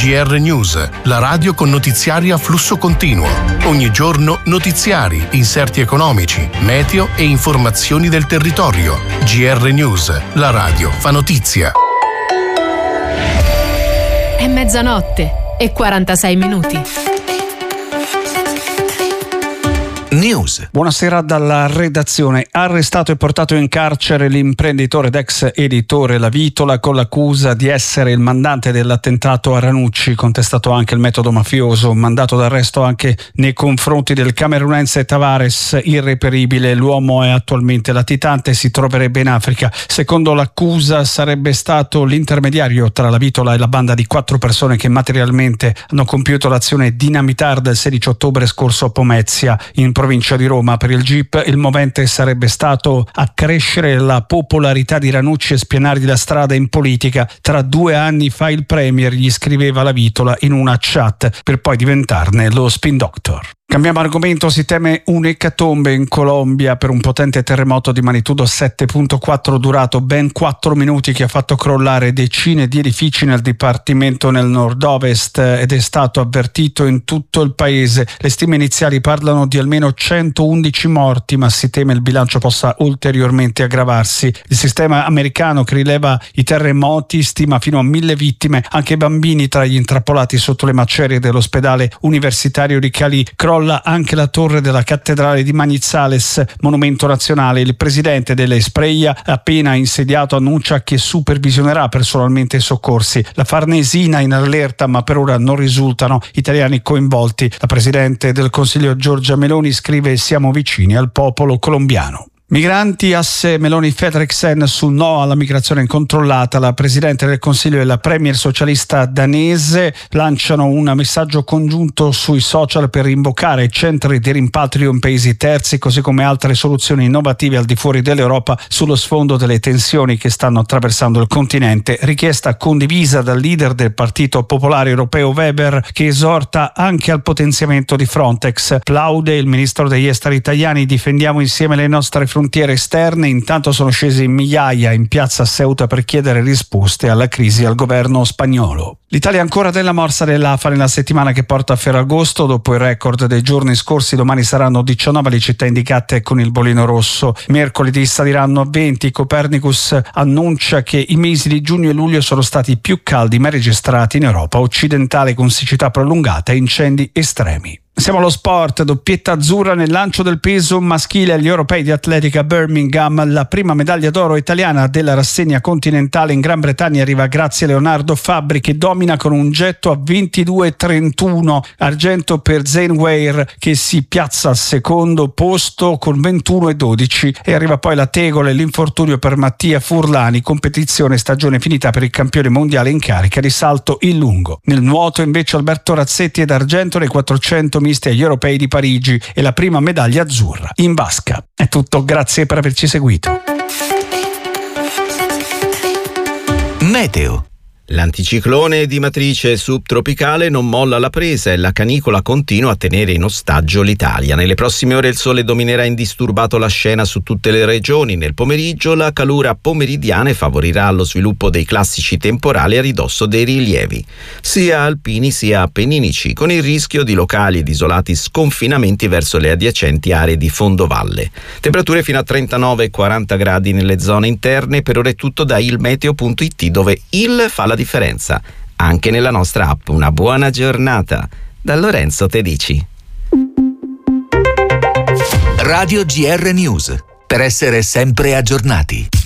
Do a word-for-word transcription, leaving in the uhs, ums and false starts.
G R News, la radio con notiziari a flusso continuo. Ogni giorno notiziari, inserti economici, meteo e informazioni del territorio. G R News, la radio fa notizia. È mezzanotte e quarantasei minuti. News. Buonasera dalla redazione. Arrestato e portato in carcere l'imprenditore ed ex editore La Vitola con l'accusa di essere il mandante dell'attentato a Ranucci, contestato anche il metodo mafioso. Mandato d'arresto anche nei confronti del camerunense Tavares, irreperibile. L'uomo è attualmente latitante e si troverebbe in Africa. Secondo l'accusa sarebbe stato l'intermediario tra La Vitola e la banda di quattro persone che materialmente hanno compiuto l'azione dinamitar del sedici ottobre scorso a Pomezia, in provincia di Roma. Per il G I P il movente sarebbe stato accrescere la popolarità di Ranucci e spianargli la strada in politica. Tra due anni fa il premier gli scriveva La Vitola in una chat per poi diventarne lo spin doctor. Cambiamo argomento, si teme un'ecatombe in Colombia per un potente terremoto di magnitudo sette virgola quattro durato ben quattro minuti che ha fatto crollare decine di edifici nel dipartimento nel nord-ovest ed è stato avvertito in tutto il paese. Le stime iniziali parlano di almeno centoundici morti, ma si teme il bilancio possa ulteriormente aggravarsi. Il sistema americano che rileva i terremoti stima fino a mille vittime, anche bambini tra gli intrappolati sotto le macerie dell'ospedale universitario di Cali. Crolla anche la torre della cattedrale di Manizales, monumento nazionale. Il presidente dell'Espreia, appena insediato, annuncia che supervisionerà personalmente i soccorsi. La Farnesina in allerta, ma per ora non risultano italiani coinvolti. La presidente del Consiglio Giorgia Meloni scrive: siamo vicini al popolo colombiano. Migranti, asse Meloni-Fredriksen sul no alla migrazione incontrollata. La Presidente del Consiglio e la Premier socialista danese lanciano un messaggio congiunto sui social per invocare centri di rimpatrio in paesi terzi, così come altre soluzioni innovative al di fuori dell'Europa sullo sfondo delle tensioni che stanno attraversando il continente. Richiesta condivisa dal leader del Partito Popolare Europeo Weber, che esorta anche al potenziamento di Frontex. Plaude il ministro degli esteri italiani: difendiamo insieme le nostre frontiere esterne. Intanto sono scesi migliaia in piazza a Ceuta per chiedere risposte alla crisi al governo spagnolo. L'Italia ancora della morsa dell'A F A nella settimana che porta a Ferragosto. Dopo il record dei giorni scorsi, domani saranno diciannove le città indicate con il bollino rosso. Mercoledì saliranno a venti. Copernicus annuncia che i mesi di giugno e luglio sono stati più caldi mai registrati in Europa occidentale, con siccità prolungata e incendi estremi. Siamo allo sport, doppietta azzurra nel lancio del peso maschile agli europei di atletica Birmingham. La prima medaglia d'oro italiana della rassegna continentale in Gran Bretagna arriva grazie a Leonardo Fabbri, che domina con un getto a ventidue trentuno. Argento per Zane Weir, che si piazza al secondo posto con ventuno e dodici, e arriva poi la tegola e l'infortunio per Mattia Furlani. Competizione stagione finita per il campione mondiale in carica di salto in lungo. Nel nuoto invece Alberto Razzetti ed argento nei quattrocento misti agli europei di Parigi e la prima medaglia azzurra in vasca. È tutto, grazie per averci seguito. Meteo. L'anticiclone di matrice subtropicale non molla la presa e la canicola continua a tenere in ostaggio l'Italia. Nelle prossime ore il sole dominerà indisturbato la scena su tutte le regioni. Nel pomeriggio la calura pomeridiana favorirà lo sviluppo dei classici temporali a ridosso dei rilievi, sia alpini sia appenninici, con il rischio di locali ed isolati sconfinamenti verso le adiacenti aree di fondovalle. Temperature fino a trentanove e quaranta gradi nelle zone interne. Per ora è tutto da ilmeteo punto it, dove il fa la differenza anche nella nostra app. Una buona giornata da Lorenzo Tedici. Radio G R News, per essere sempre aggiornati.